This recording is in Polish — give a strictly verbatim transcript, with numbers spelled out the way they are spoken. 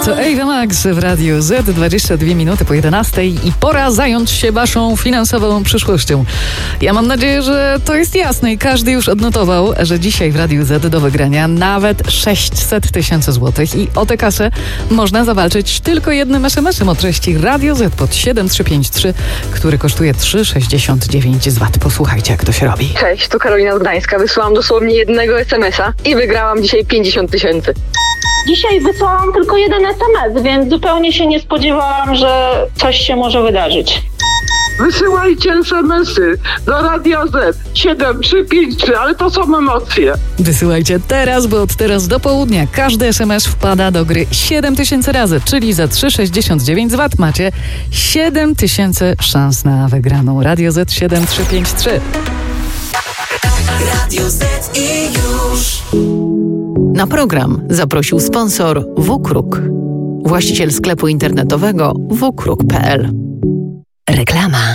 To Ava Max w Radiu Z, dwadzieścia dwie minuty po jedenastej i pora zająć się waszą finansową przyszłością. Ja mam nadzieję, że to jest jasne i każdy już odnotował, że dzisiaj w Radiu Z do wygrania nawet sześćset tysięcy złotych i o tę kasę można zawalczyć tylko jednym es em esem o treści Radio Z pod siedem trzy pięć trzy, który kosztuje trzy sześćdziesiąt dziewięć złotych. Posłuchajcie, jak to się robi. Cześć, tu Karolina z Gdańska. Wysłałam dosłownie jednego es em esa i wygrałam dzisiaj pięćdziesiąt tysięcy. Dzisiaj wysłałam tylko jeden es em es, więc zupełnie się nie spodziewałam, że coś się może wydarzyć. Wysyłajcie es em esy do Radia Z siedem trzy pięć trzy, ale to są emocje. Wysyłajcie teraz, bo od teraz do południa każdy es em es wpada do gry siedem tysięcy razy, czyli za trzy sześćdziesiąt dziewięć złotych macie siedem tysięcy szans na wygraną. Radio Z siedem trzy pięć trzy. Radio Z i już. Na program zaprosił sponsor WKRUK, właściciel sklepu internetowego w kruk kropka pe el. Reklama.